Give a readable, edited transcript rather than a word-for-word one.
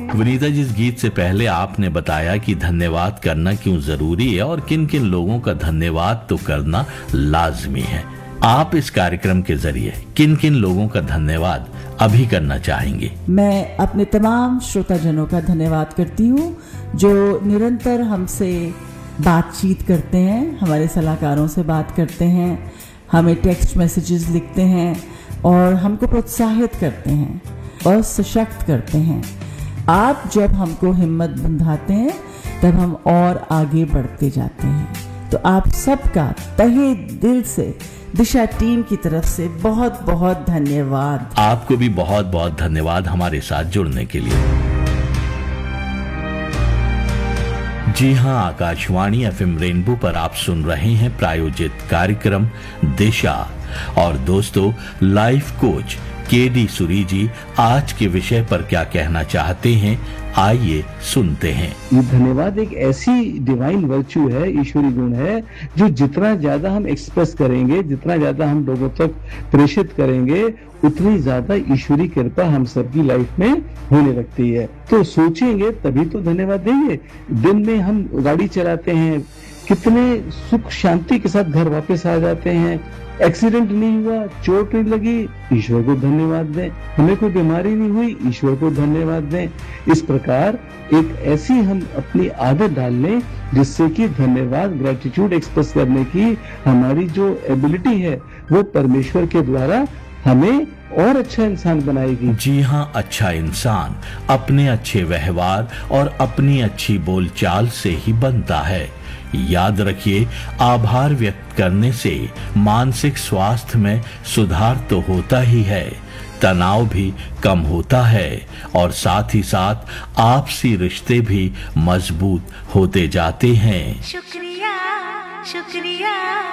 विनीता जी, इस गीत से पहले आपने बताया कि धन्यवाद करना क्यों जरूरी है और किन किन लोगों का धन्यवाद तो करना लाजमी है। आप इस कार्यक्रम के जरिए किन किन लोगों का धन्यवाद अभी करना चाहेंगे? मैं अपने तमाम श्रोताजनों का धन्यवाद करती हूँ जो निरंतर हमसे बातचीत करते हैं, हमारे सलाहकारों से बात करते हैं, हमें टेक्स्ट मैसेजेस लिखते हैं और हमको प्रोत्साहित करते हैं और सशक्त करते हैं। आप जब हमको हिम्मत बंधाते हैं तब हम और आगे बढ़ते जाते हैं। तो आप सबका तहे दिल से दिशा टीम की तरफ से बहुत बहुत धन्यवाद। आपको भी बहुत बहुत धन्यवाद हमारे साथ जुड़ने के लिए। जी हां, आकाशवाणी एफएम रेनबो पर आप सुन रहे हैं प्रायोजित कार्यक्रम दिशा। और दोस्तों, लाइफ कोच केडी सूरी जी आज के विषय पर क्या कहना चाहते हैं, आइए सुनते हैं। ये धन्यवाद एक ऐसी डिवाइन वर्च्यू है, ईश्वरी गुण है, जो जितना ज्यादा हम एक्सप्रेस करेंगे, जितना ज्यादा हम लोगों तक प्रेषित करेंगे, उतनी ज्यादा ईश्वरी कृपा हम सबकी लाइफ में होने लगती है। तो सोचेंगे तभी तो धन्यवाद देंगे। दिन में हम गाड़ी चलाते हैं, कितने सुख शांति के साथ घर वापस आ जाते हैं। एक्सीडेंट नहीं हुआ, चोट नहीं लगी, ईश्वर को धन्यवाद दें। हमें कोई बीमारी नहीं हुई, ईश्वर को धन्यवाद दें। इस प्रकार एक ऐसी हम अपनी आदत डाल लें जिससे कि धन्यवाद, ग्रेटिट्यूड एक्सप्रेस करने की हमारी जो एबिलिटी है वो परमेश्वर के द्वारा हमें और अच्छा इंसान बनाएगी। जी हाँ, अच्छा इंसान अपने अच्छे व्यवहार और अपनी अच्छी बोलचाल से ही बनता है। याद रखिए, आभार व्यक्त करने से मानसिक स्वास्थ्य में सुधार तो होता ही है, तनाव भी कम होता है और साथ ही साथ आपसी रिश्ते भी मजबूत होते जाते हैं। शुक्रिया शुक्रिया।